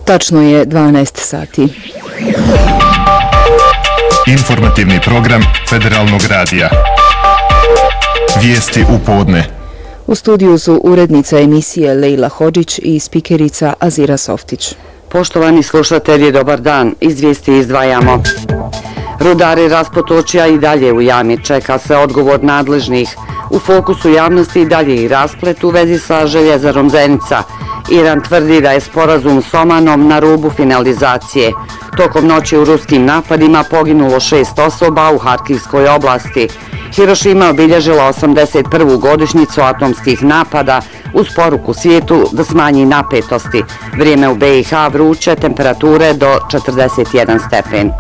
Tačno je 12 sati. Informativni program Federalnog radija. Vijesti u podne. U studiju su urednica emisije Lejla Hodžić i spikerica Azira Softić. Poštovani slušatelji, dobar dan. Iz vijesti izdvajamo. Rudari Raspotočja i dalje u jami, čeka se odgovor nadležnih. U fokusu javnosti i dalje i rasplet u vezi sa željezarom Zenica. Iran tvrdi da je sporazum s Omanom na rubu finalizacije. Tokom noći u ruskim napadima poginulo 6 osoba u Harkivskoj oblasti. Hirošima obilježila 81. godišnjicu atomskih napada uz poruku svijetu da smanji napetosti. Vrijeme u BiH vruće, temperature do 41 stepen.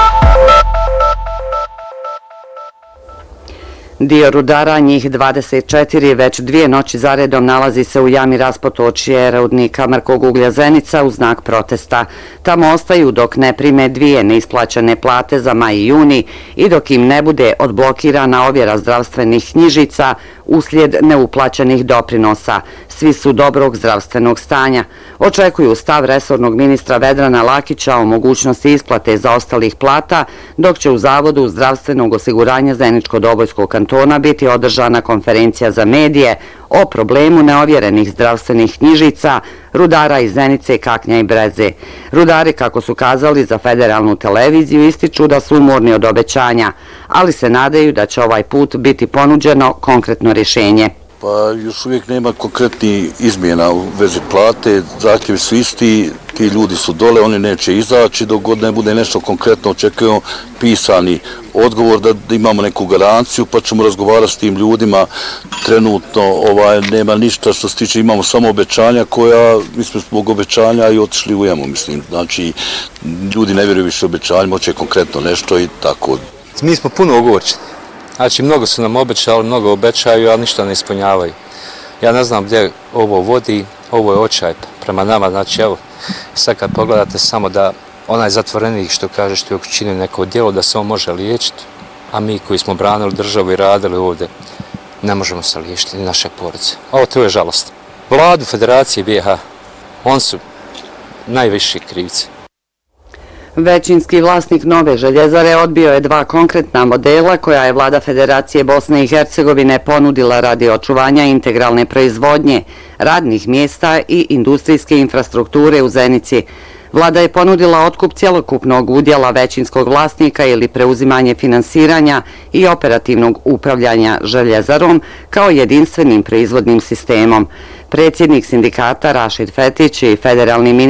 Dio rudara, njih 24, već 2 noći zaredom nalazi se u jami Raspotočje rudnika mrkog uglja Zenica u znak protesta. Tamo ostaju dok ne prime 2 neisplaćene plate za maj i juni i dok im ne bude odblokirana ovjera zdravstvenih knjižica uslijed neuplaćenih doprinosa. Svi su dobrog zdravstvenog stanja. Očekuju stav resornog ministra Vedrana Lakića o mogućnosti isplate zaostalih plata, dok će u Zavodu zdravstvenog osiguranja Zeničko-Dobojskog kantona biti održana konferencija za medije o problemu neovjerenih zdravstvenih knjižica rudara iz Zenice, Kaknja i Breze. Rudari, kako su kazali za federalnu televiziju, ističu da su umorni od obećanja, ali se nadaju da će ovaj put biti ponuđeno konkretno rješenje. Pa još uvijek nema konkretnih izmjena u vezi plate, zahtjevi su isti, ti ljudi su dole, oni neće izaći dok god ne bude nešto konkretno, očekujemo pisani odgovor da imamo neku garanciju pa ćemo razgovarati s tim ljudima. Trenutno nema ništa što se tiče, imamo samo obećanja koja, mi smo zbog obećanja i otišli u jamu, mislim, znači ljudi ne vjeruju više obećanjima, hoće konkretno nešto i tako. Mi smo puno ogorčeni. Znači, mnogo su nam obećali, mnogo obećaju, a ništa ne ispunjavaju. Ja ne znam gdje ovo vodi, ovo je očaj prema nama. Znači, evo, sad kad pogledate samo da onaj zatvorenik što kaže što je učinio neko djelo, da se on može liječiti, a mi koji smo branili državu i radili ovdje, ne možemo se liječiti, ni naše porodice. Ovo to je žalost. Vladu Federacije BiH, on su najviši krivci. Većinski vlasnik nove željezare odbio je 2 konkretna modela koja je vlada Federacije Bosne i Hercegovine ponudila radi očuvanja integralne proizvodnje, radnih mjesta i industrijske infrastrukture u Zenici. Vlada je ponudila otkup cjelokupnog udjela većinskog vlasnika ili preuzimanje finansiranja i operativnog upravljanja željezarom kao jedinstvenim proizvodnim sistemom. Predsjednik sindikata Rašid Fetić i federalni ministar